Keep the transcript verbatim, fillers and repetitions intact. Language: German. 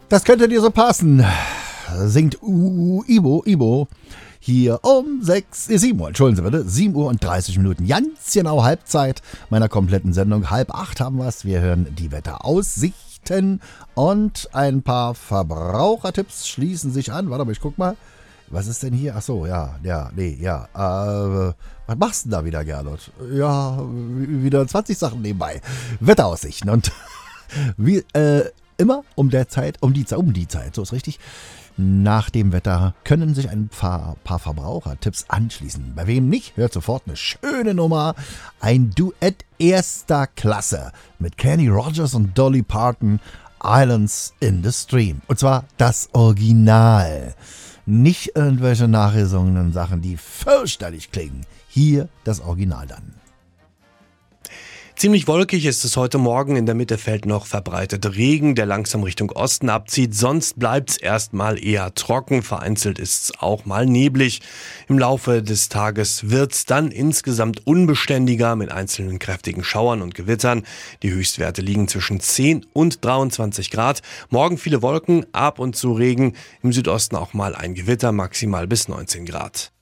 Das könnte dir so passen, singt U Ibo Ibo hier um sechs, äh, sieben Uhr, entschuldigen Sie bitte, sieben Uhr und dreißig Minuten, ganz genau Halbzeit meiner kompletten Sendung. Halb acht haben wir es, wir hören die Wetteraussichten und ein paar Verbrauchertipps schließen sich an. Warte mal, ich guck mal, was ist denn hier? Ach so, ja, ja, nee, ja, äh, was machst du denn da wieder, Gernot? Ja, wieder zwanzig Sachen nebenbei. Wetteraussichten und wie, äh, immer um der Zeit, um die Zeit, um die Zeit, so ist richtig. Nach dem Wetter können sich ein paar, paar Verbrauchertipps anschließen. Bei wem nicht, hört sofort eine schöne Nummer. Ein Duett erster Klasse mit Kenny Rogers und Dolly Parton, Islands in the Stream. Und zwar das Original. Nicht irgendwelche nachgesungenen Sachen, die fürchterlich klingen. Hier das Original dann. Ziemlich wolkig ist es heute Morgen. In der Mitte fällt noch verbreitet Regen, der langsam Richtung Osten abzieht. Sonst bleibt es erstmal eher trocken. Vereinzelt ist es auch mal neblig. Im Laufe des Tages wird es dann insgesamt unbeständiger mit einzelnen kräftigen Schauern und Gewittern. Die Höchstwerte liegen zwischen zehn und dreiundzwanzig Grad. Morgen viele Wolken, ab und zu Regen. Im Südosten auch mal ein Gewitter, maximal bis neunzehn Grad.